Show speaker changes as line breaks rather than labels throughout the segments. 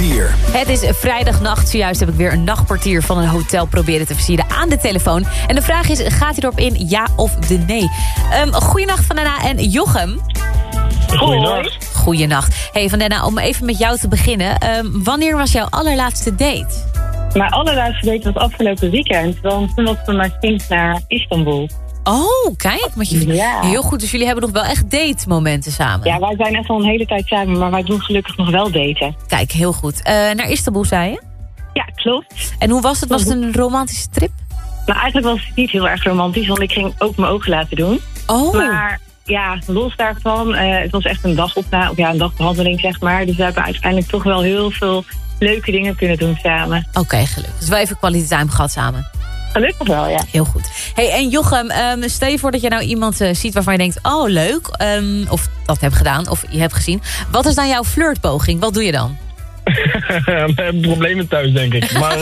Nachtportier.
Het is vrijdagnacht. Zojuist heb ik weer een nachtportier van een hotel proberen te versieren aan de telefoon. En de vraag is, gaat hij erop in ja of de nee? Goeienacht Van Denna en Jochem.
Goeienacht.
Goeienacht. Hey Van Denna, om even met jou te beginnen. Wanneer was jouw allerlaatste date?
Mijn allerlaatste date was afgelopen weekend. Want toen was ik met mijn vriend naar Istanbul.
Oh, kijk.
Ja.
Heel goed, dus jullie hebben nog wel echt date-momenten samen.
Ja, wij zijn echt al een hele tijd samen, maar wij doen gelukkig nog wel daten.
Kijk, heel goed. Naar Istanbul, zei je?
Ja, klopt.
En hoe was het? Was het een romantische trip?
Nou, eigenlijk was het niet heel erg romantisch, want ik ging ook mijn ogen laten doen.
Oh.
Maar ja, los daarvan, het was echt een een dagbehandeling, zeg maar. Dus we hebben uiteindelijk toch wel heel veel leuke dingen kunnen doen samen.
Oké, gelukkig. Dus wel even quality time gehad samen.
Gelukkig wel, ja.
Heel goed. Hey, en Jochem, stel je voor dat je nou iemand ziet waarvan je denkt, oh leuk, of dat hebt gedaan, of je hebt gezien. Wat is dan jouw flirtpoging? Wat doe je dan?
We hebben problemen thuis, denk ik. Maar,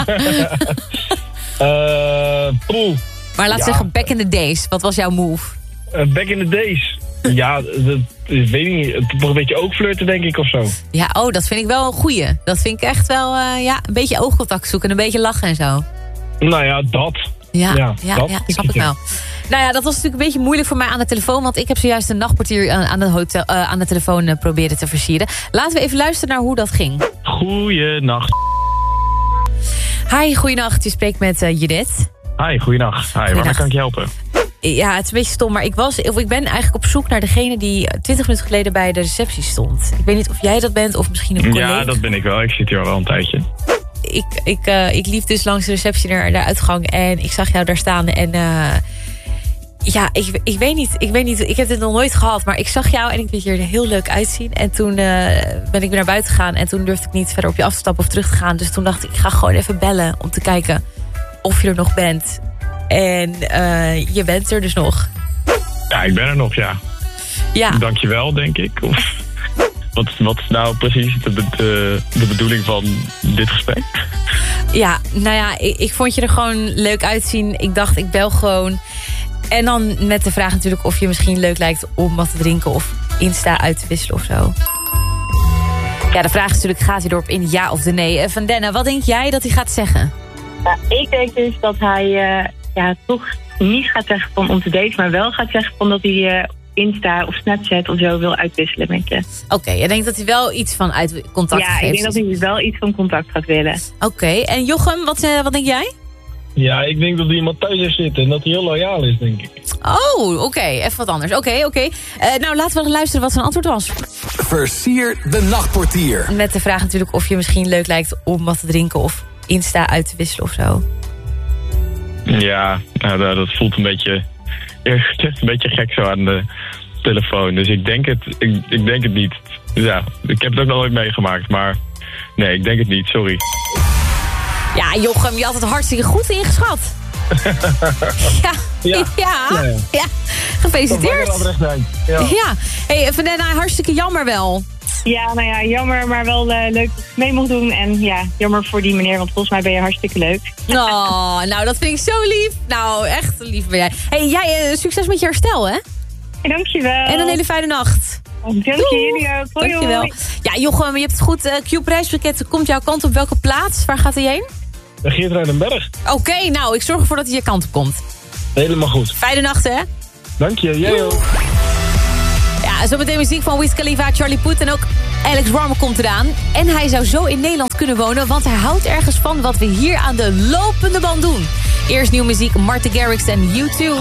Maar laat zeggen, back in the days. Wat was jouw move?
Back in the days. Ja, dat weet ik niet. Toch een beetje ook flirten, denk ik, of zo.
Ja, oh, dat vind ik wel een goeie. Dat vind ik echt wel, een beetje oogcontact zoeken en een beetje lachen en zo.
Nou ja, dat.
Ja,
dat
snap ik wel. Nou ja, dat was natuurlijk een beetje moeilijk voor mij aan de telefoon, want ik heb zojuist een nachtportier aan de telefoon proberen te versieren. Laten we even luisteren naar hoe dat ging.
Goeienacht.
Hi, goeienacht. Je spreekt met Judith.
Hi, goeienacht. Hi, waarmee kan ik je helpen?
Ja, het is een beetje stom, maar ik ben eigenlijk op zoek naar degene die 20 minuten geleden bij de receptie stond. Ik weet niet of jij dat bent of misschien een collega. Ja,
dat ben ik wel. Ik zit hier al een tijdje.
Ik liep dus langs de receptie naar de uitgang en ik zag jou daar staan en ja, ik weet niet, ik heb dit nog nooit gehad, maar ik zag jou en ik vind je er heel leuk uitzien. En toen ben ik weer naar buiten gegaan en toen durfde ik niet verder op je af te stappen of terug te gaan. Dus toen dacht ik ga gewoon even bellen om te kijken of je er nog bent. En je bent er dus nog.
Ja, ik ben er nog, ja.
Ja.
Dankjewel, denk ik. Wat is nou precies de bedoeling van dit gesprek?
Ja, nou ja, ik vond je er gewoon leuk uitzien. Ik dacht, ik bel gewoon. En dan met de vraag natuurlijk of je misschien leuk lijkt om wat te drinken of Insta uit te wisselen of zo. Ja, de vraag is natuurlijk, gaat hij erop in ja of de nee? Van Denna, wat denk jij dat hij gaat zeggen?
Ja, ik denk dus dat hij toch niet gaat zeggen van om te daten, maar wel gaat zeggen van dat hij Insta of Snapchat of zo wil uitwisselen met je.
Oké, je denkt dat hij wel iets van contact geeft?
Ja, ik denk dat hij wel iets van contact gaat willen.
Oké, en Jochem, wat denk jij?
Ja, ik denk dat er iemand thuis heeft zitten en dat hij heel loyaal is, denk ik.
Oh, oké, even wat anders. Oké. Nou, laten we luisteren wat zijn antwoord was.
Versier de nachtportier.
Met de vraag natuurlijk of je misschien leuk lijkt om wat te drinken of Insta uit te wisselen of zo.
Ja, dat voelt een beetje gek zo aan de telefoon. Dus ik denk het niet. Ja, ik heb het ook nog nooit meegemaakt, maar nee, ik denk het niet, sorry.
Ja, Jochem, je had het hartstikke goed ingeschat. Ja. Gefeliciteerd. Ja. Hey, Van Denna, hartstikke jammer wel.
Ja, nou ja, jammer, maar wel leuk dat ik mee mocht doen. En ja, jammer voor die meneer, want volgens mij ben je hartstikke leuk.
Oh, nou, dat vind ik zo lief. Nou, echt lief ben jij. Hey, jij, succes met je herstel, hè?
Ja, dankjewel.
En een hele fijne nacht.
Dank je, jullie ook. Hoi,
dankjewel.
Hoi.
Ja, Jochem, je hebt het goed. Q-prijspakket komt jouw kant op. Welke plaats? Waar gaat hij heen?
Geertruidenberg.
Oké, nou, ik zorg ervoor dat hij je kant op komt.
Helemaal goed.
Fijne nacht, hè?
Dank je, jij ook.
Ja, zometeen muziek van Wiz Khalifa, Charlie Puth en ook Alex Warmer komt eraan. En hij zou zo in Nederland kunnen wonen, want hij houdt ergens van wat we hier aan de lopende band doen. Eerst nieuwe muziek, Martin Garrix en U2.